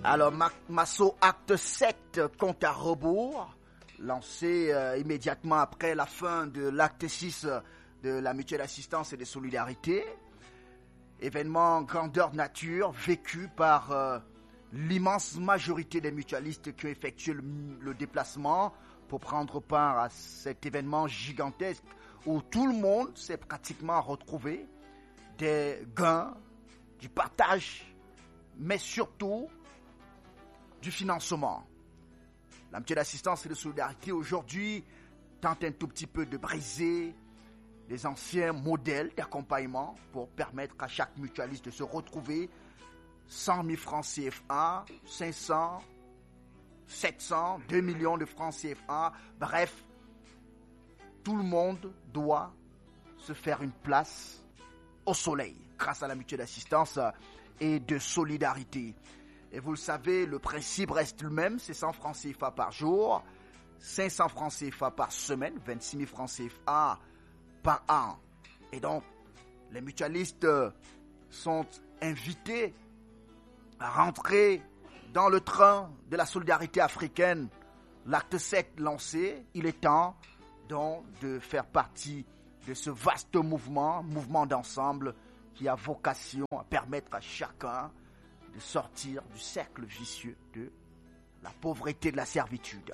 Alors, Masso Acte 7, compte à rebours, lancé immédiatement après la fin de l'acte 6 de la mutuelle assistance et de solidarité. Événement grandeur nature vécu par l'immense majorité des mutualistes qui ont effectué le déplacement pour prendre part à cet événement gigantesque où tout le monde s'est pratiquement retrouvé, des gains, du partage, mais surtout du financement. La mutuelle d'assistance et de solidarité aujourd'hui tente un tout petit peu de briser les anciens modèles d'accompagnement pour permettre à chaque mutualiste de se retrouver 100 000 francs CFA, 500, 700, 2 millions de francs CFA. Bref, tout le monde doit se faire une place au soleil grâce à la mutuelle d'assistance et de solidarité. Et vous le savez, le principe reste le même, c'est 100 francs CFA par jour, 500 francs CFA par semaine, 26 000 francs CFA par an. Et donc, les mutualistes sont invités à rentrer dans le train de la solidarité africaine. L'acte 7 lancé, il est temps donc de faire partie de ce vaste mouvement d'ensemble qui a vocation à permettre à chacun de sortir du cercle vicieux de la pauvreté, de la servitude.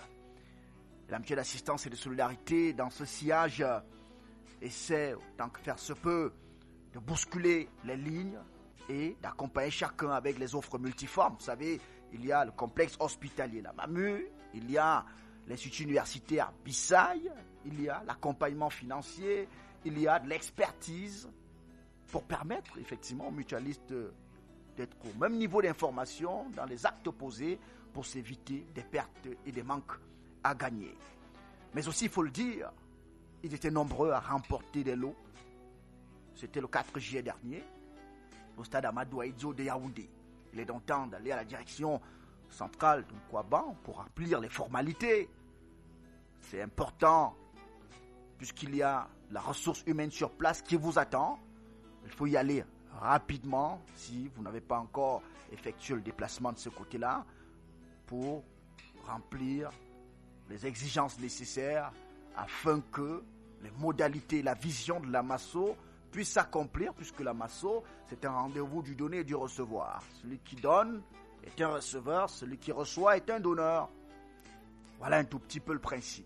La mutuelle d'assistance et de solidarité, dans ce sillage, essaie, autant que faire se peut, de bousculer les lignes et d'accompagner chacun avec les offres multiformes. Vous savez, il y a le complexe hospitalier, la MAMU, il y a l'institut universitaire Bissaï, il y a l'accompagnement financier, il y a de l'expertise pour permettre effectivement aux mutualistes d'être au même niveau d'information dans les actes posés pour s'éviter des pertes et des manques à gagner. Mais aussi, il faut le dire, ils étaient nombreux à remporter des lots. C'était le 4 juillet dernier, au stade Amadou Ahidjo de Yaoundé. Il est donc temps d'aller à la direction centrale de Nkwaban pour remplir les formalités. C'est important, puisqu'il y a la ressource humaine sur place qui vous attend. Il faut y aller rapidement, si vous n'avez pas encore effectué le déplacement de ce côté-là, pour remplir les exigences nécessaires afin que les modalités, la vision de la Masso puissent s'accomplir, puisque la Masso, c'est un rendez-vous du donner et du recevoir. Celui qui donne est un receveur, celui qui reçoit est un donneur. Voilà un tout petit peu le principe.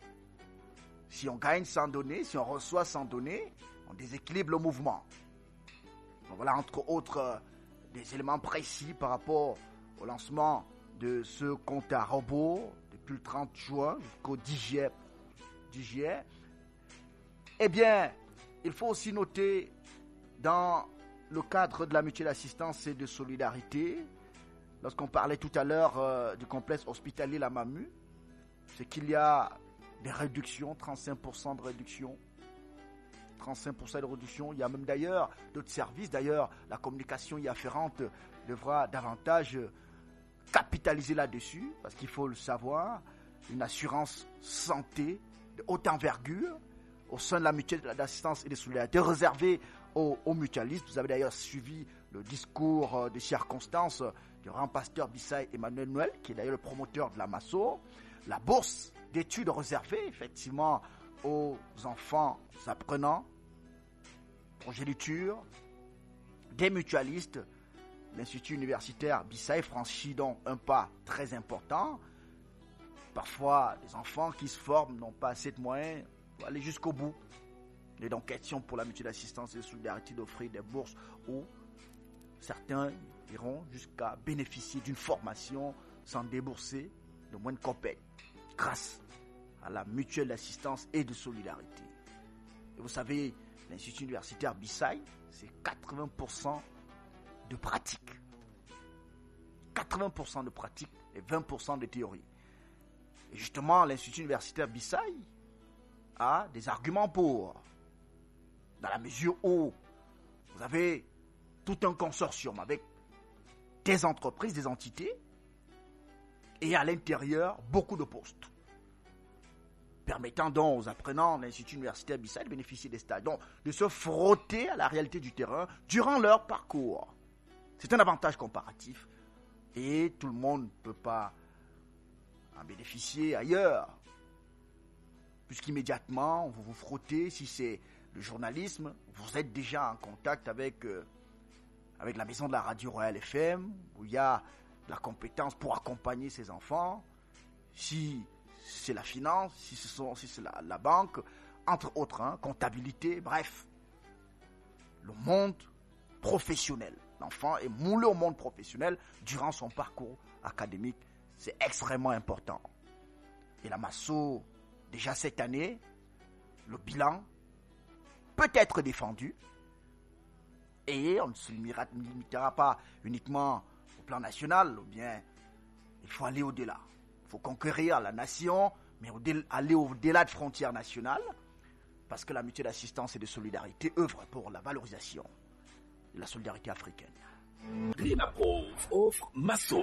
Si on gagne sans donner, si on reçoit sans donner, on déséquilibre le mouvement. Donc voilà, entre autres, des éléments précis par rapport au lancement de ce compte à rebours depuis le 30 juin jusqu'au 10 juillet. Eh bien, il faut aussi noter dans le cadre de la mutuelle d'assistance et de solidarité, lorsqu'on parlait tout à l'heure du complexe hospitalier La Mamu, c'est qu'il y a des réductions, 35% de réduction. 35% de réduction. Il y a même d'ailleurs d'autres services. D'ailleurs, la communication y afférente devra davantage capitaliser là-dessus, parce qu'il faut le savoir, une assurance santé de haute envergure au sein de la mutuelle d'assistance et de solidarité réservée aux mutualistes. Vous avez d'ailleurs suivi le discours de circonstance du grand pasteur Bissaï Emmanuel Noël, qui est d'ailleurs le promoteur de la Masso. La bourse d'études réservée effectivement aux enfants apprenants, progéniture, des mutualistes. L'institut universitaire Bissaï franchit donc un pas très important. Parfois, les enfants qui se forment n'ont pas assez de moyens pour aller jusqu'au bout. Il est donc question pour la mutuelle d'assistance et de solidarité d'offrir des bourses où certains iront jusqu'à bénéficier d'une formation sans débourser de moins de copettes, grâce à la mutuelle d'assistance et de solidarité. Et vous savez, l'institut universitaire Bissaï, c'est 80% de pratique. 80% de pratique et 20% de théorie. Et justement, l'institut universitaire Bissaï a des arguments pour, dans la mesure où vous avez tout un consortium avec des entreprises, des entités, et à l'intérieur, beaucoup de postes, permettant donc aux apprenants de l'Institut universitaire Bissaï de bénéficier des stages, donc de se frotter à la réalité du terrain durant leur parcours. C'est un avantage comparatif Et tout le monde ne peut pas en bénéficier ailleurs. Puisqu'immédiatement, vous vous frottez, si c'est le journalisme, vous êtes déjà en contact avec la maison de la radio Royal FM, où il y a la compétence pour accompagner ces enfants. Si c'est la finance, si c'est la banque, entre autres, comptabilité, bref. Le monde professionnel. L'enfant est moulé au monde professionnel durant son parcours académique. C'est extrêmement important. Et la Masso, déjà cette année, le bilan peut être défendu. Et on ne se limitera pas uniquement au plan national, ou bien il faut aller au-delà. Il faut conquérir la nation, mais aller au-delà de frontières nationales, parce que la mutuelle d'assistance et de solidarité œuvre pour la valorisation de la solidarité africaine. RENAPROV offre Masso.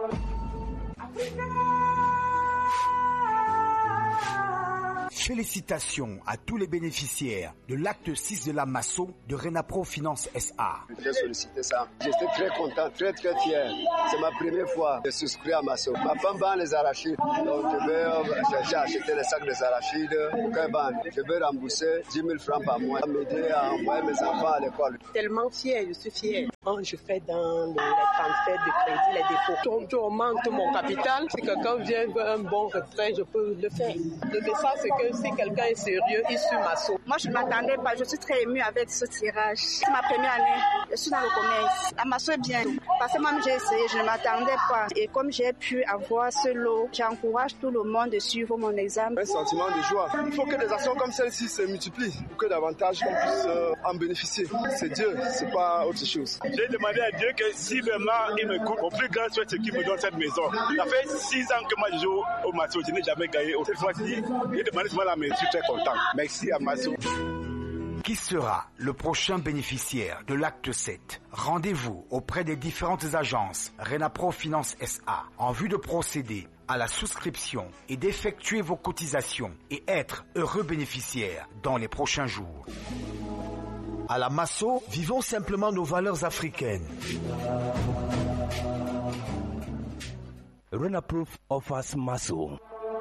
Félicitations à tous les bénéficiaires de l'acte 6 de la Masso de RENAPROV Finance SA. J'ai sollicité ça. J'étais très content, très fier. C'est ma première fois de souscrire à Masso. Ma femme vend les arachides. Donc j'ai acheté les sacs des arachides. Je vais rembourser 10 000 francs par mois. M'aider à envoyer mes enfants à l'école. Tellement fier, je suis fier. Quand je fais dans les transferts de crédit, les dépôts, je augmente mon capital. Si quelqu'un vient veut un bon retrait, je peux le faire. Le message, c'est que si quelqu'un est sérieux, il suit Masso. Moi, je ne m'attendais pas. Je suis très émue avec ce tirage. C'est ma première année. Je suis dans le commerce. La Masso est bien. Parce que même j'ai essayé, je ne m'attendais pas. Et comme j'ai pu avoir ce lot, j'encourage tout le monde de suivre mon examen. Un sentiment de joie. Il faut que des actions comme celle-ci se multiplient pour que davantage qu'on puisse en bénéficier. C'est Dieu, c'est pas autre chose. J'ai demandé à Dieu que si vraiment il me coupe, au plus grand souhait, c'est qu'il me donne cette maison. Ça fait 6 ans que moi je joue au Masso, je n'ai jamais gagné. Cette fois-ci, j'ai demandé souvent la maison, je suis très content. Merci à Masso. Qui sera le prochain bénéficiaire de l'acte 7? Rendez-vous auprès des différentes agences RENAPROV Finance SA en vue de procéder à la souscription et d'effectuer vos cotisations et être heureux bénéficiaire dans les prochains jours. À la Masso, vivons simplement nos valeurs africaines. RENAPROV offers Masso.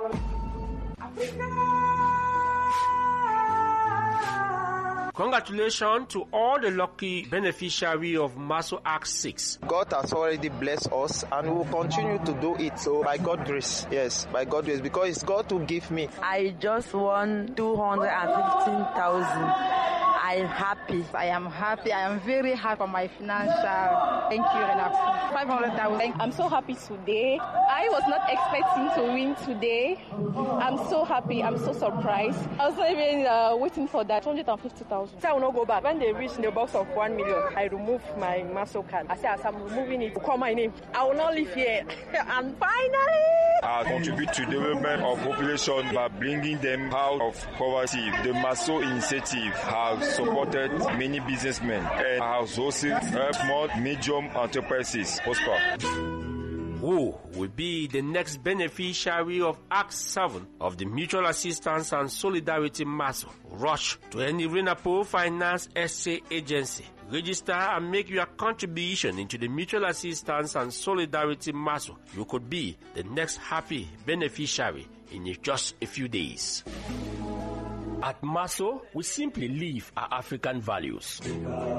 Congratulations to all the lucky beneficiaries of Masso Act 6. God has already blessed us and will continue to do it. So by God's grace, yes, by God's grace, because it's God who give me. I just won 215,000. I'm happy. I am happy. I am very happy for my financial. Thank you, RENAPROV. 500,000. I'm so happy today. I was not expecting to win today. I'm so happy. I'm so surprised. I was not even waiting for that. 250,000. I will not go back. When they reach the box of 1 million, I remove my Masso card. I say, as I'm removing it, call my name. I will not live here. And finally, I contribute to the development of population by bringing them out of poverty. The Masso initiative has supported many businessmen and has also helped small, medium enterprises prosper. Who will be the next beneficiary of Act 7 of the Mutual Assistance and Solidarity Masso? Rush to any RENAPROV Finance SA agency. Register and make your contribution into the Mutual Assistance and Solidarity Masso. You could be the next happy beneficiary in just a few days. At Masso, we simply live our African values.